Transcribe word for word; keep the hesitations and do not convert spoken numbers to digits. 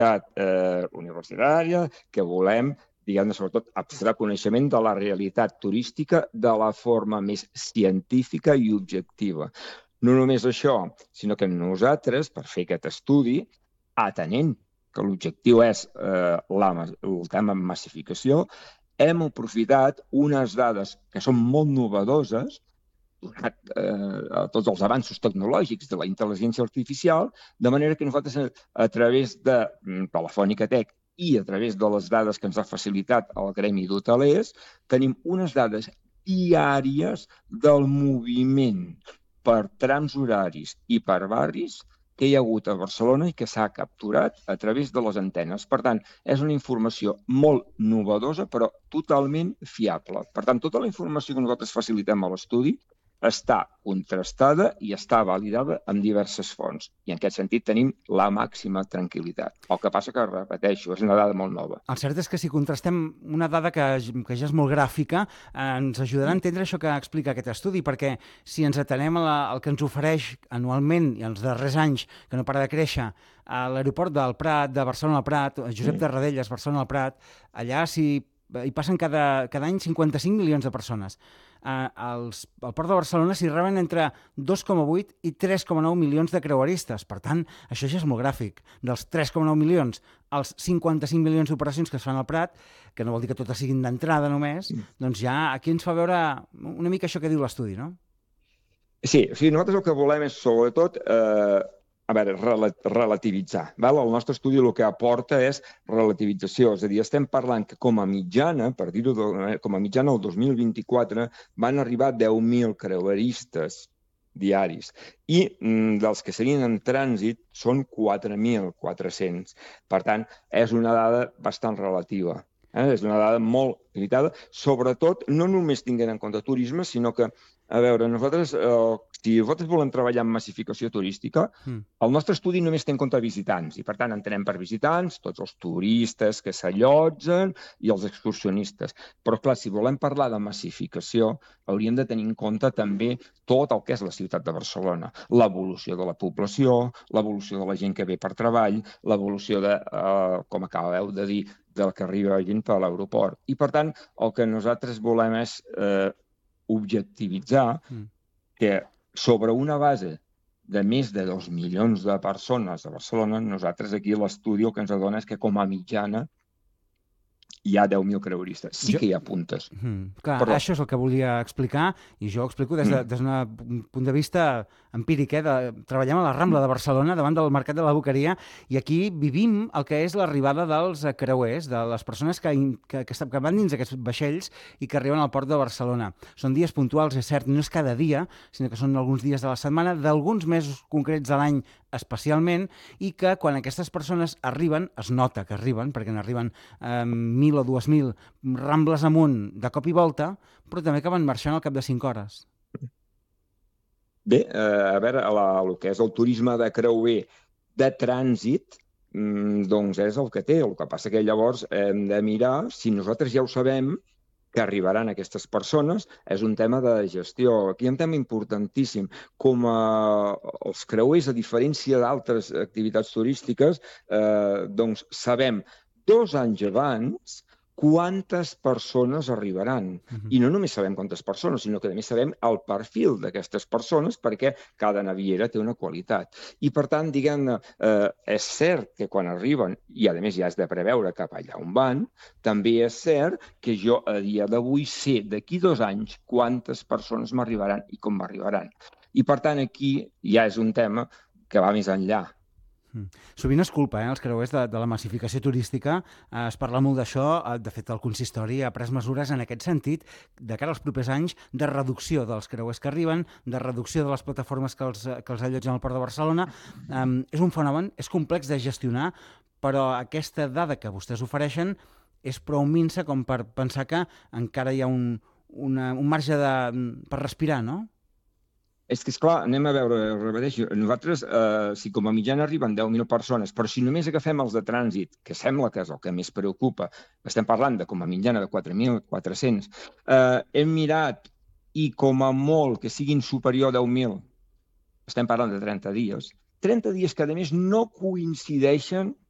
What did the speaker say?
eh, universitària, que volem, diguem-ne, sobretot, abstreure coneixement de la realitat turística de la forma més científica i objectiva. No només això, sinó que nosaltres, per fer aquest estudi, atenent que l'objectiu és eh, la, el tema massificació, hem aprofitat unes dades que són molt novedoses, donat eh, tots els avanços tecnològics de la intel·ligència artificial, de manera que nosaltres, a través de Telefònica Tech i a través de les dades que ens ha facilitat el Gremi d'Hotelers, tenim unes dades diàries del moviment per trams horaris i per barris que hi ha hagut a Barcelona i que s'ha capturat a través de les antenes. Per tant, és una informació molt novedosa, però totalment fiable. Per tant, tota la informació que nosaltres facilitem a l'estudi està contrastada i està validada amb diverses fonts. I en aquest sentit tenim la màxima tranquil·litat. El que passa que, repeteixo, és una dada molt nova. El cert és que si contrastem una dada que, que ja és molt gràfica, eh, ens ajudarà a entendre això que explica aquest estudi, perquè si ens atenem a la, al que ens ofereix anualment i els darrers anys, que no para de créixer, a l'aeroport del Prat, de Barcelona al Prat, Josep mm. Tarradellas, Barcelona al Prat, allà si, hi passen cada, cada any cinquanta-cinc milions de persones. Uh, als, al Port de Barcelona s'hi reben entre dos coma vuit i tres coma nou milions de creueristes. Per tant, això ja és molt gràfic. Dels tres coma nou milions als cinquanta-cinc milions d'operacions que es fan al Prat, que no vol dir que totes siguin d'entrada només, mm. doncs ja aquí ens fa veure una mica això que diu l'estudi, no? Sí, o sigui, nosaltres el que volem és, sobretot, eh, a veure, relativitzar. Val? El nostre estudi el que aporta és relativització, és a dir, estem parlant que com a mitjana, per dir-ho com a mitjana, el dos mil vint-i-quatre van arribar deu mil creueristes diaris i mm, dels que serien en trànsit són quatre mil quatre-cents. Per tant, és una dada bastant relativa. Eh? És una dada molt limitada, sobretot no només tinguent en compte turisme, sinó que, a veure, nosaltres, eh, si nosaltres volem treballar en massificació turística, mm. el nostre estudi només té en compte visitants, i per tant entenem per visitants tots els turistes que s'allotgen i els excursionistes. Però, clar, si volem parlar de massificació, hauríem de tenir en compte també tot el que és la ciutat de Barcelona, l'evolució de la població, l'evolució de la gent que ve per treball, l'evolució de, eh, com acabeu de dir, del que arriba gent per l'aeroport. I, per tant, el que nosaltres volem és eh, objectivitzar mm. que sobre una base de més de dos milions de persones a Barcelona, nosaltres aquí l'estudi el que ens adona és que com a mitjana hi ha deu mil creueristes. Sí jo... que hi ha puntes. Mm, clar, però... això és el que volia explicar i jo ho explico des d'un de, mm. punt de vista empíric. Eh? De, treballem a la Rambla de Barcelona davant del Mercat de la Boqueria i aquí vivim el que és l'arribada dels creuers, de les persones que, que, que, que van dins d'aquests vaixells i que arriben al port de Barcelona. Són dies puntuals, és cert, no és cada dia, sinó que són alguns dies de la setmana, d'alguns mesos concrets de l'any especialment, i que quan aquestes persones arriben, es nota que arriben, perquè n'arriben eh, mil o dues mil rambles amunt de cop i volta, però també acaben marxant al cap de cinc hores. Bé, eh, a veure, la, el que és el turisme de creuer de trànsit, doncs és el que té. El que passa que llavors hem de mirar, si nosaltres ja ho sabem, que arribaran aquestes persones, és un tema de gestió. Aquí hi ha un tema importantíssim. Com a els creuers, a diferència d'altres activitats turístiques, eh, doncs sabem dos anys abans quantes persones arribaran. Uh-huh. I no només sabem quantes persones, sinó que a més sabem el perfil d'aquestes persones perquè cada naviera té una qualitat. I per tant, diguem-ne, eh, és cert que quan arriben, i a més ja has de preveure cap allà on van, també és cert que jo a dia d'avui sé d'aquí dos anys quantes persones m'arribaran i com m'arribaran. I per tant, aquí ja és un tema que va més enllà. Mm. Sovint es culpa, eh, els creuers de, de la massificació turística, eh, es parla molt d'això, eh, de fet el consistori ha pres mesures en aquest sentit de cara als propers anys de reducció dels creuers que arriben, de reducció de les plataformes que els, que els allotgen al Port de Barcelona. Eh, és un fenomen, és complex de gestionar, però aquesta dada que vostès ofereixen és prou minsa com per pensar que encara hi ha un, una, un marge de, per respirar, no? És que, esclar, anem a veure, repeteixo, nosaltres, eh, si com a mitjana arriben deu mil persones, però si només agafem els de trànsit, que sembla que és el que més preocupa, estem parlant de com a mitjana de quatre mil quatre-cents, eh, hem mirat i com a molt que siguin superior a deu mil, estem parlant de trenta dies, trenta dies que a més no coincideixen